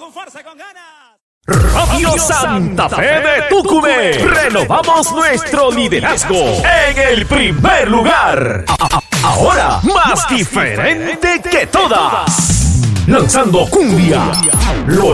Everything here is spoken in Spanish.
con fuerza, con ganas. Radio Santa Fe de Tucumé. Renovamos nuestro liderazgo en el primer lugar. Ahora más diferente que todas. Lanzando cumbia.